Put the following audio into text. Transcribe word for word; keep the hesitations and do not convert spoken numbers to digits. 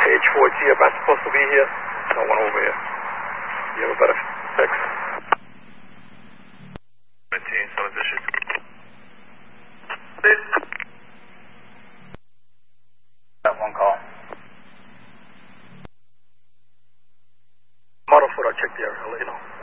H four G, am I supposed to be here? No one over here. You have a better fix? seventeen, summons issued. That one call. Model foot, I'll check the area, I'll let you know.